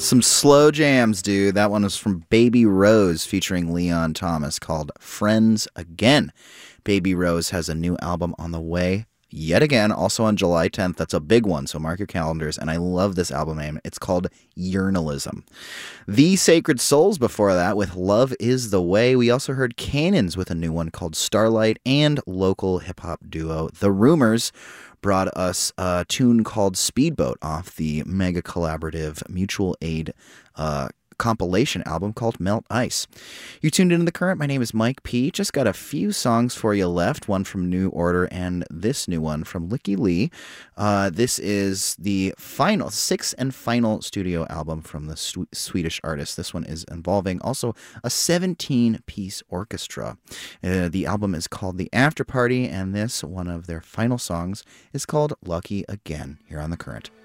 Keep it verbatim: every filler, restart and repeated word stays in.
Some slow jams, dude. That one was from Baby Rose featuring Leon Thomas called Friends Again. Baby Rose has a new album on the way yet again, also on July tenth. That's a big one, so mark your calendars. And I love this album name. It's called Yearnalism. The Sacred Souls before that with Love Is the Way. We also heard Cannons with a new one called Starlight, and local hip-hop duo The Rumors brought us a tune called Speedboat off the mega collaborative Mutual Aid uh, compilation album called Melt Ice. You tuned into The Current. My name is Mike P. Just got a few songs for you left, one from New Order and this new one from Licky Lee. Uh, this is the final, sixth and final studio album from the Sw- Swedish artist. This one is involving also a seventeen-piece orchestra. Uh, the album is called The After Party, and this, one of their final songs, is called Lucky Again, here on The Current.